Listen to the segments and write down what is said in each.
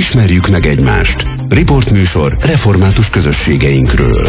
Ismerjük meg egymást. Riportműsor református közösségeinkről.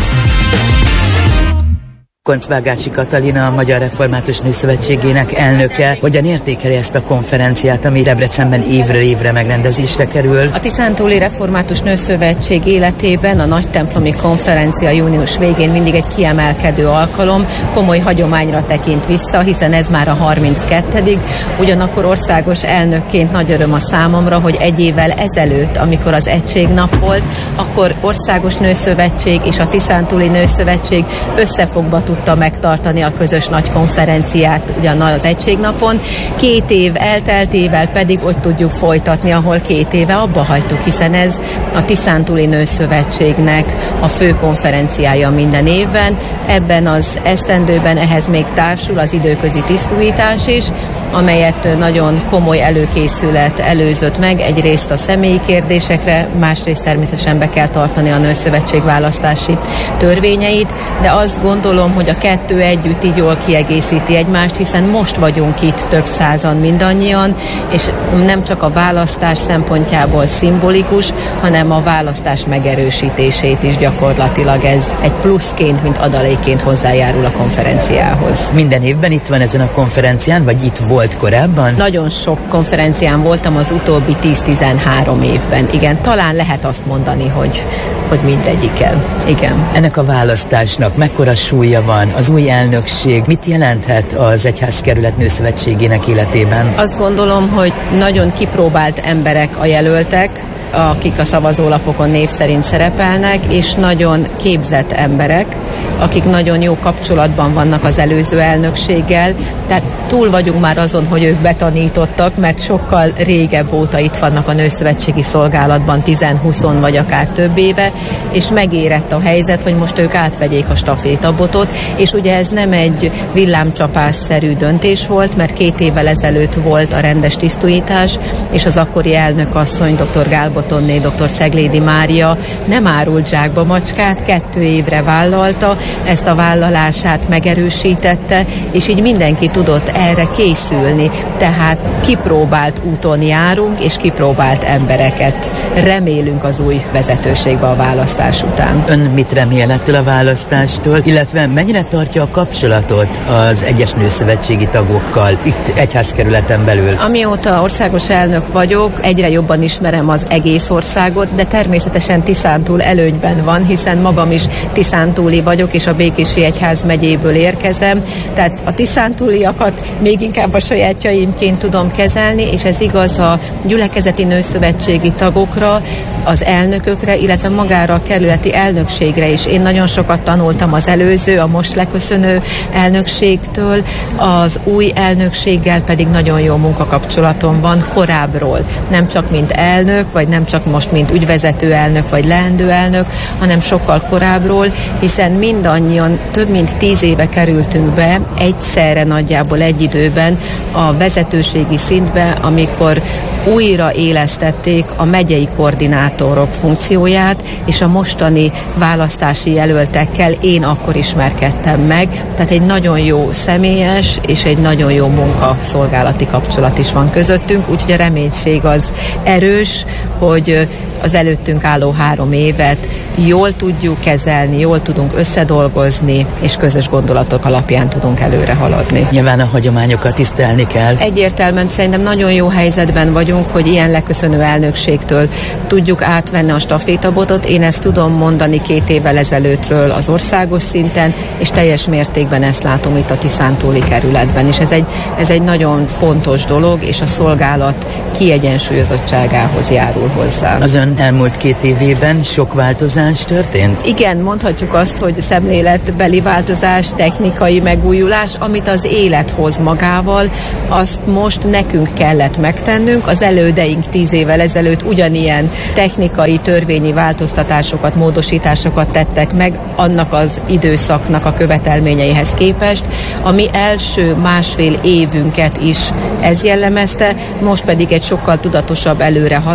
Koncvágási Katalina, a Magyar Református Nőszövetségének elnöke. Hogyan értékeli ezt a konferenciát, ami Debrecenben évről évre megrendezésre kerül? A Tiszántúli Református Nőszövetség életében a Nagytemplomi konferencia június végén mindig egy kiemelkedő alkalom, komoly hagyományra tekint vissza, hiszen ez már a 32. Ugyanakkor országos elnökként nagy öröm a számomra, hogy egy évvel ezelőtt, amikor az Egységnap volt, akkor Országos Nőszövetség és a Tiszántúli Nőszövetség összefogva tudta megtartani a közös nagy konferenciát ugyan az Egységnapon. 2 év elteltével pedig ott tudjuk folytatni, ahol 2 éve abba hagytuk, hiszen ez a Tiszántúli Nőszövetségnek a fő konferenciája minden évben. Ebben az esztendőben ehhez még társul az időközi tisztújítás is, amelyet nagyon komoly előkészület előzött meg, egyrészt a személyi kérdésekre, másrészt természetesen be kell tartani a Nőszövetség választási törvényeit, de azt gondolom, hogy a kettő együtt így jól kiegészíti egymást, hiszen most vagyunk itt több százan mindannyian, és nem csak a választás szempontjából szimbolikus, hanem a választás megerősítését is gyakorlatilag ez egy pluszként, mint adalékként hozzájárul a konferenciához. Minden évben itt van ezen a konferencián, vagy itt volt korábban? Nagyon sok konferencián voltam az utóbbi 10-13 évben. Igen, talán lehet azt mondani, hogy mindegyiken. Igen. Ennek a választásnak mekkora súlya van, az új elnökség mit jelenthet az Egyházkerület Nőszövetségének életében? Azt gondolom, hogy nagyon kipróbált emberek a jelöltek, akik a szavazólapokon név szerint szerepelnek, és nagyon képzett emberek, akik nagyon jó kapcsolatban vannak az előző elnökséggel, tehát túl vagyunk már azon, hogy ők betanítottak, mert sokkal régebb óta itt vannak a nőszövetségi szolgálatban, 10-20 vagy akár több éve, és megérett a helyzet, hogy most ők átvegyék a stafétabotot, és ugye ez nem egy villámcsapásszerű döntés volt, mert 2 évvel ezelőtt volt a rendes tisztújítás, és az akkori elnök asszony, dr. Gálbotonné, dr. Ceglédi Mária nem árult zsákba macskát, 2 évre vállalta, ezt a vállalását megerősítette, és így mindenki tudott erre készülni. Tehát kipróbált úton járunk, és kipróbált embereket remélünk az új vezetőségbe a választás után. Ön mit remél ettől a választástól, illetve mennyire tartja a kapcsolatot az egyes nőszövetségi tagokkal itt egyházkerületen belül? Amióta országos elnök vagyok, egyre jobban ismerem az egész országot, de természetesen Tiszántúl előnyben van, hiszen magam is tiszántúli vagyok, és a Békési Egyház megyéből érkezem, tehát a tiszántúliakat még inkább a sajátjaimként tudom kezelni, és ez igaz a gyülekezeti nőszövetségi tagokra, az elnökökre, illetve magára a kerületi elnökségre is. Én nagyon sokat tanultam az előző, a most leköszönő elnökségtől, az új elnökséggel pedig nagyon jó munkakapcsolatom van korábbról. Nem csak mint elnök, vagy nem csak most mint ügyvezető elnök, vagy leendő elnök, hanem sokkal korábbról, hiszen mindannyian több mint 10 éve kerültünk be egyszerre nagyjából egy időben a vezetőségi szintbe, amikor újra élesztették a megyei koordinátorok funkcióját, és a mostani választási jelöltekkel én akkor ismerkedtem meg. Tehát egy nagyon jó személyes és egy nagyon jó munkaszolgálati kapcsolat is van közöttünk, úgyhogy a reménység az erős, hogy az előttünk álló 3 évet jól tudjuk kezelni, jól tudunk összedolgozni, és közös gondolatok alapján tudunk előre haladni. Nyilván a hagyományokat tisztelni kell. Egyértelműen szerintem nagyon jó helyzetben vagyunk, hogy ilyen leköszönő elnökségtől tudjuk átvenni a stafétabotot. Én ezt tudom mondani 2 évvel ezelőttről az országos szinten, és teljes mértékben ezt látom itt a Tiszántúli kerületben is. Ez egy nagyon fontos dolog, és a szolgálat kiegyensúlyozottságához járul hozzá. Az ön elmúlt 2 évében sok változás történt? Igen, mondhatjuk azt, hogy szemléletbeli változás, technikai megújulás, amit az élet hoz magával, azt most nekünk kellett megtennünk. Az elődeink 10 évvel ezelőtt ugyanilyen technikai, törvényi változtatásokat, módosításokat tettek meg annak az időszaknak a követelményeihez képest. A mi első 1,5 évünket is ez jellemezte, most pedig egy sokkal tudatosabb előrehaladás,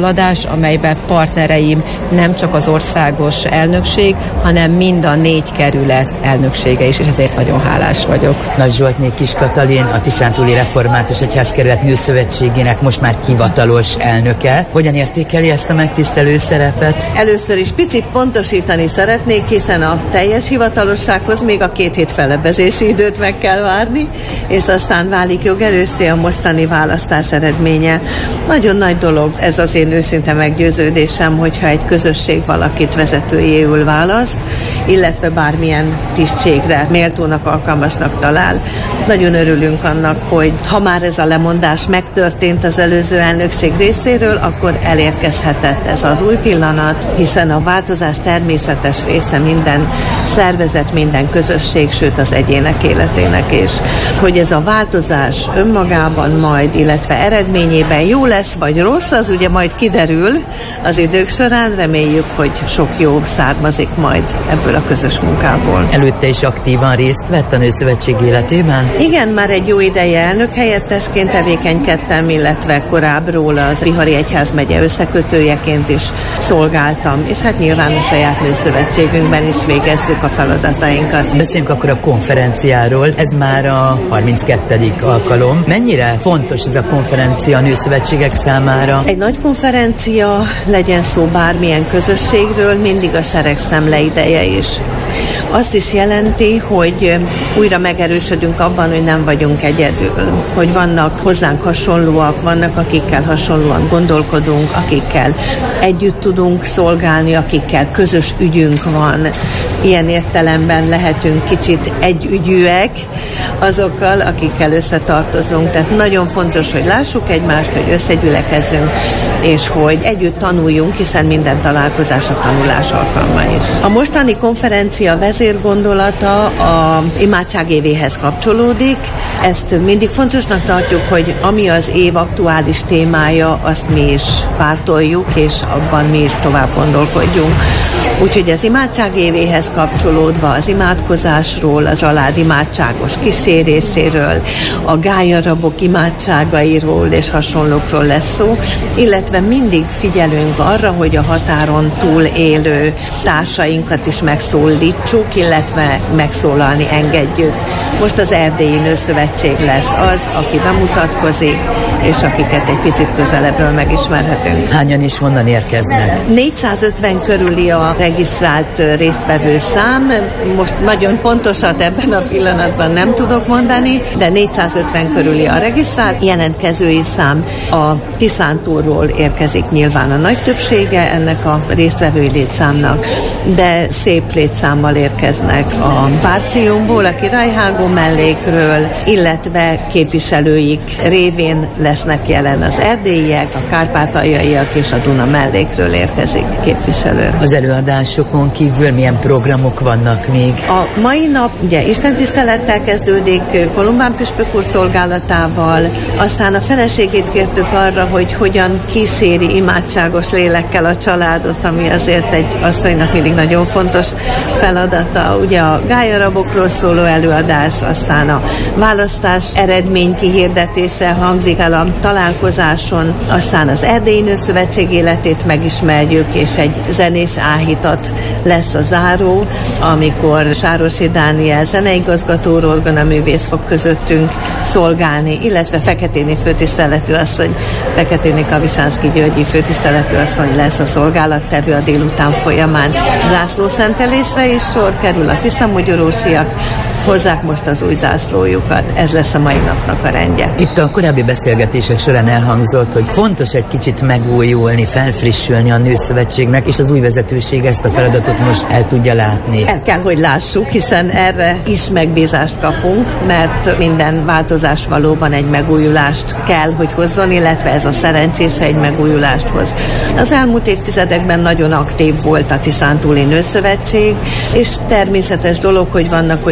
amelyben partnereim nem csak az országos elnökség, hanem mind a 4 kerület elnöksége is, és ezért nagyon hálás vagyok. Nagy Zsoltné Kis Katalin, a Tiszántúli Református Egyházkerület Nőszövetségének most már hivatalos elnöke. Hogyan értékeli ezt a megtisztelő szerepet? Először is picit pontosítani szeretnék, hiszen a teljes hivatalossághoz még a 2 hét felebbezési időt meg kell várni, és aztán válik jogerőssé a mostani választás eredménye. Nagyon nagy dolog, ez az én őszinte meggyőződésem, hogyha egy közösség valakit vezetőjéül választ, illetve bármilyen tisztségre méltónak, alkalmasnak talál. Nagyon örülünk annak, hogy ha már ez a lemondás megtörtént az előző elnökség részéről, akkor elérkezhetett ez az új pillanat, hiszen a változás természetes része minden szervezet, minden közösség, sőt az egyének életének is. Hogy ez a változás önmagában majd, illetve eredményében jó lesz vagy rossz, az ugye majd kiderül az idők során, reméljük, hogy sok jó származik majd ebből a közös munkából. Előtte is aktívan részt vett a Nőszövetség életében? Igen, már egy jó ideje elnök helyettesként tevékenykedtem, illetve korábbról az Bihari Egyházmegye összekötőjeként is szolgáltam, és hát nyilván a saját nőszövetségünkben is végezzük a feladatainkat. Beszéljünk akkor a konferenciáról, ez már a 32. alkalom. Mennyire fontos ez a konferencia a nőszövetségek számára? Egy nagy konferencia, legyen szó bármilyen közösségről, mindig a seregszemle ideje is. Azt is jelenti, hogy újra megerősödünk abban, hogy nem vagyunk egyedül, hogy vannak hozzánk hasonlóak, vannak akikkel hasonlóan gondolkodunk, akikkel együtt tudunk szolgálni, akikkel közös ügyünk van. Ilyen értelemben lehetünk kicsit együgyűek azokkal, akikkel összetartozunk. Tehát nagyon fontos, hogy lássuk egymást, hogy összegyülekezzünk, és hogy együtt tanuljunk, hiszen minden találkozás a tanulás alkalma is. A mostani konferencia vezérgondolata a imádság évéhez kapcsolódik. Ezt mindig fontosnak tartjuk, hogy ami az év aktuális témája, azt mi is pártoljuk, és abban mi is tovább gondolkodjunk. Úgyhogy az imádság évéhez kapcsolódva az imádkozásról, a család imádságos kíséréséről, a gályarabok imádságairól és hasonlókról lesz szó, illetve mindig figyelünk arra, hogy a határon túl élő társainkat is megszólítsuk, illetve megszólalni engedjük. Most az Erdélyi Nőszövetség lesz az, aki bemutatkozik, és akiket egy picit közelebbről megismerhetünk. Hányan is honnan érkeznek? 450 körüli a regisztrált résztvevő szám. Most nagyon pontosat ebben a pillanatban nem tudok mondani, de 450 körüli a regisztrált jelentkezői szám. A Tiszántúlról érkezik nyilván a nagy többsége ennek a résztvevői létszámnak, de szép létszámmal érkeznek a Párciumból, a Királyhágó mellékről, illetve képviselőik révén lesznek jelen az erdélyiek, a kárpátaljaiak és a Duna mellékről érkezik képviselő. Az előadásokon kívül milyen programok vannak még? A mai nap ugye istentisztelettel kezdődik, Kolumbán püspök úr szolgálatával, aztán a feleségét kértük arra, hogy hogyan kíséri imádságos lélekkel a családot, ami azért egy asszonynak mindig nagyon fontos feladata. Ugye a gályarabokról szóló előadás, aztán a választás eredmény kihirdetése hangzik el a találkozáson, aztán az Erdélyi Nőszövetség életét megismerjük, és egy zenés áhítat lesz a záró, amikor Sárosi Dániel zeneigazgató, orgonaművész fog közöttünk szolgálni, illetve Feketéni főtiszteletű asszony, Feketéni Kavisánszky Györgyi főtiszteletű asszony lesz a szolgálattevő a délután folyamán. Zászlószentelésre is sor kerül, a tiszamogyorósiak hozzák most az új zászlójukat. Ez lesz a mai napnak a rendje. Itt a korábbi beszélgetések során elhangzott, hogy fontos egy kicsit megújulni, felfrissülni a Nőszövetségnek, és az új vezetőség ezt a feladatot most el tudja látni. El kell, hogy lássuk, hiszen erre is megbízást kapunk, mert minden változás valóban egy megújulást kell, hogy hozzon, illetve ez a szerencsés egy megújulást hoz. Az elmúlt évtizedekben nagyon aktív volt a Tiszántúli Nőszövetség, és természetes dolog, hogy vannak olyan időszakok,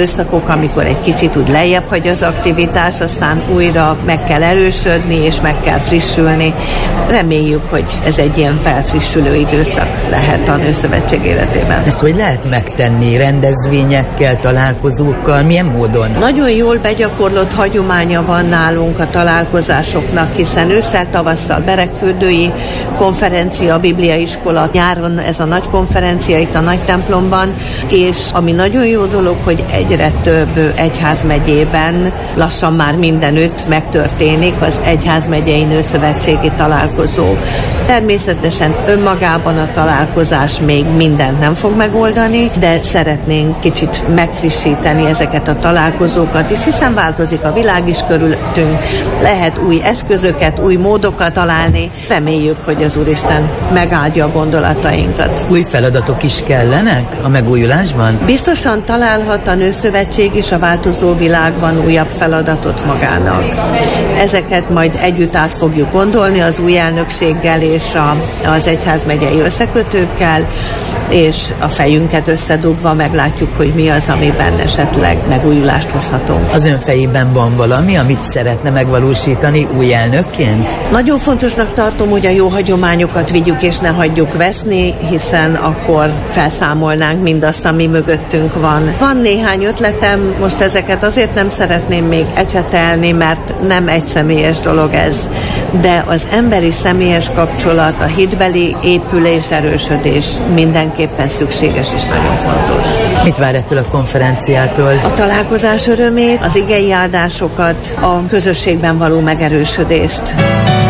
időszakok, amikor egy kicsit úgy lejjebb hagy az aktivitás, aztán újra meg kell erősödni, és meg kell frissülni. Reméljük, hogy ez egy ilyen felfrissülő időszak lehet a Nőszövetség életében. Ezt hogy lehet megtenni? Rendezvényekkel, találkozókkal? Milyen módon? Nagyon jól begyakorlott hagyománya van nálunk a találkozásoknak, hiszen ősszel, tavasszal Beregfürdői konferencia, Bibliaiskola, nyáron ez a nagy konferencia itt a nagy templomban, és ami nagyon jó dolog, hogy egyre több egyházmegyében lassan már mindenütt megtörténik az egyházmegyei nőszövetségi találkozó. Természetesen önmagában a találkozás még mindent nem fog megoldani, de szeretnénk kicsit megfrissíteni ezeket a találkozókat is, hiszen változik a világ is körülöttünk, lehet új eszközöket, új módokat találni. Reméljük, hogy az Úristen megáldja a gondolatainkat. Új feladatok is kellenek a megújulásban? Biztosan találhat a Nőszövetség is a változó világban újabb feladatot magának. Ezeket majd együtt át fogjuk gondolni az új elnökséggel és az egyházmegyei összekötőkkel, és a fejünket összedugva meglátjuk, hogy mi az, amiben esetleg megújulást hozhatunk. Az ön fejében van valami, amit szeretne megvalósítani új elnökként? Nagyon fontosnak tartom, hogy a jó hagyományokat vigyük és ne hagyjuk veszni, hiszen akkor felszámolnánk mindazt, ami mögöttünk van. Van néhány ötletem, most ezeket azért nem szeretném még ecsetelni, mert nem egy személyes dolog ez, de az emberi személyes kapcsolat, a hitbeli épülés, erősödés mindenképpen szükséges és nagyon fontos. Mit vár ettől a konferenciától? A találkozás örömét, az igei áldásokat, a közösségben való megerősödést.